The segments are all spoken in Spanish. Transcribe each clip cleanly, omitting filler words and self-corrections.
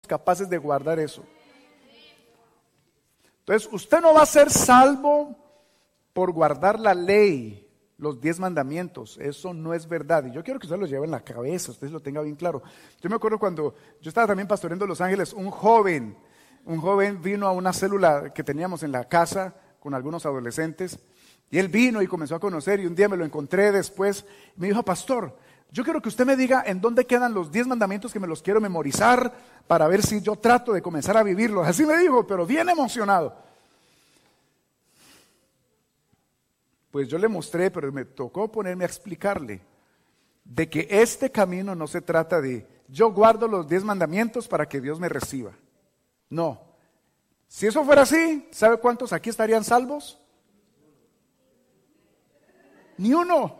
capaces de guardar eso. Entonces, usted no va a ser salvo por guardar la ley, los 10 mandamientos. Eso no es verdad. Y yo quiero que usted lo lleve en la cabeza, usted lo tenga bien claro. Yo me acuerdo cuando yo estaba también pastoreando Los Ángeles, un joven vino a una célula que teníamos en la casa con algunos adolescentes. Y él vino y comenzó a conocer, y un día me lo encontré después. Y me dijo: pastor, yo quiero que usted me diga en dónde quedan los 10 mandamientos, que me los quiero memorizar para ver si yo trato de comenzar a vivirlos. Así me dijo, pero bien emocionado. Pues yo le mostré, pero me tocó ponerme a explicarle de que este camino no se trata de yo guardo los 10 mandamientos para que Dios me reciba. No. Si eso fuera así, ¿sabe cuántos aquí estarían salvos? Ni uno.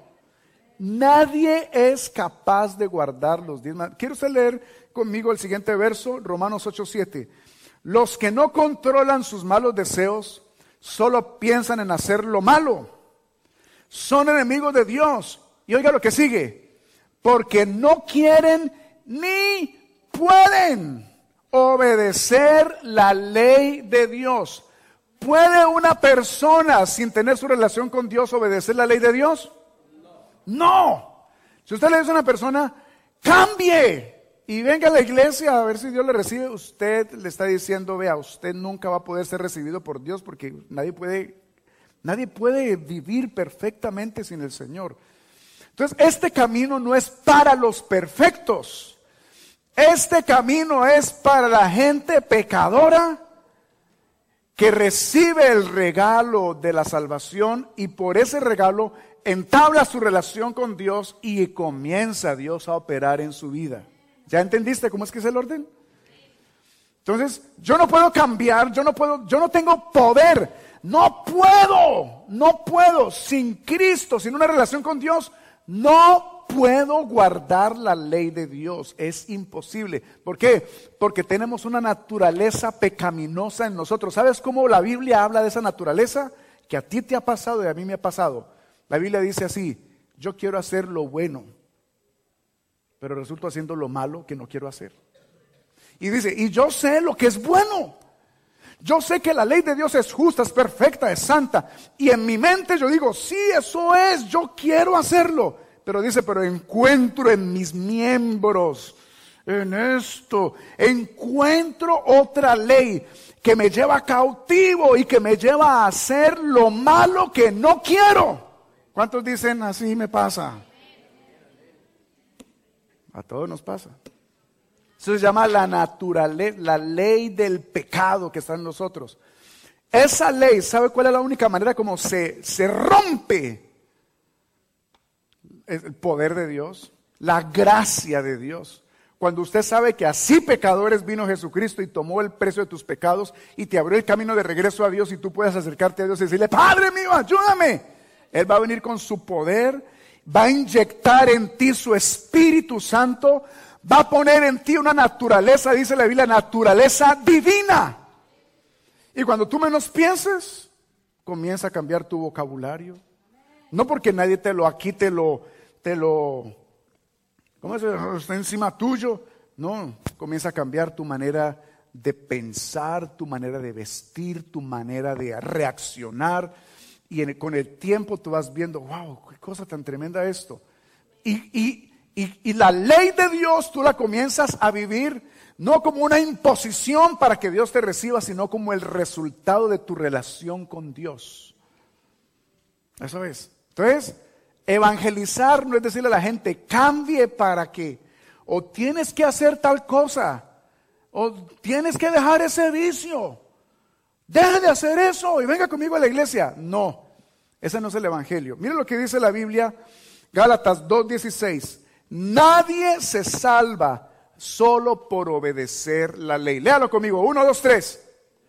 Nadie es capaz de guardar los 10 mandamientos. ¿Quiere usted leer conmigo el siguiente verso? Romanos 8:7. Los que no controlan sus malos deseos solo piensan en hacer lo malo. Son enemigos de Dios. Y oiga lo que sigue. Porque no quieren ni pueden obedecer la ley de Dios. ¿Puede una persona sin tener su relación con Dios obedecer la ley de Dios? No. Si usted le dice a una persona, cambie y venga a la iglesia a ver si Dios le recibe, usted le está diciendo: vea, usted nunca va a poder ser recibido por Dios, porque nadie puede vivir perfectamente sin el Señor. Entonces, este camino no es para los perfectos. Este camino es para la gente pecadora que recibe el regalo de la salvación, y por ese regalo entabla su relación con Dios y comienza Dios a operar en su vida. ¿Ya entendiste cómo es que es el orden? Entonces, yo no puedo cambiar, yo no tengo poder, no puedo, sin Cristo, sin una relación con Dios, no puedo guardar la ley de Dios. Es imposible. ¿Por qué? Porque tenemos una naturaleza pecaminosa en nosotros. ¿Sabes cómo la Biblia habla de esa naturaleza? Que a ti te ha pasado y a mí me ha pasado. La Biblia dice así: yo quiero hacer lo bueno, pero resulto haciendo lo malo que no quiero hacer. Y dice: y yo sé lo que es bueno. Yo sé que la ley de Dios es justa, es perfecta, es santa. Y en mi mente yo digo: sí, eso es, yo quiero hacerlo. Pero dice: pero encuentro en mis miembros, en esto, encuentro otra ley que me lleva cautivo y que me lleva a hacer lo malo que no quiero. ¿Cuántos dicen: así me pasa? A todos nos pasa. Eso se llama la naturaleza, la ley del pecado que está en nosotros. Esa ley, ¿sabe cuál es la única manera como se rompe el poder de Dios? La gracia de Dios. Cuando usted sabe que así pecadores vino Jesucristo y tomó el precio de tus pecados y te abrió el camino de regreso a Dios, y tú puedes acercarte a Dios y decirle: Padre mío, ayúdame. Él va a venir con su poder, va a inyectar en ti su Espíritu Santo, va a poner en ti una naturaleza, dice la Biblia, naturaleza divina. Y cuando tú menos pienses, comienza a cambiar tu vocabulario. No porque nadie te lo ¿cómo se dice? Está encima tuyo. No, comienza a cambiar tu manera de pensar, tu manera de vestir, tu manera de reaccionar. Y con el tiempo tú vas viendo: wow, qué cosa tan tremenda esto. Y la ley de Dios tú la comienzas a vivir no como una imposición para que Dios te reciba, sino como el resultado de tu relación con Dios. Eso es. Entonces, evangelizar no es decirle a la gente: cambie para que, o tienes que hacer tal cosa, o tienes que dejar ese vicio, deje de hacer eso y venga conmigo a la iglesia. No, ese no es el evangelio. Mire lo que dice la Biblia, Gálatas 2:16. Nadie se salva solo por obedecer la ley. Léalo conmigo, 1, 2, 3.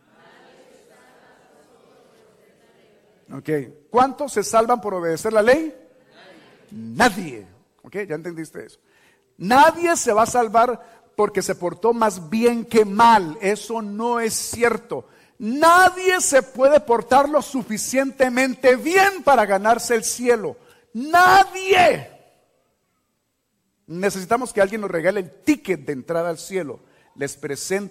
Ok, ¿cuántos se salvan por obedecer la ley? Nadie. Ok, ya entendiste eso. Nadie se va a salvar porque se portó más bien que mal. Eso no es cierto. Nadie se puede portar lo suficientemente bien para ganarse el cielo. Nadie. Necesitamos que alguien nos regale el ticket de entrada al cielo. Les presento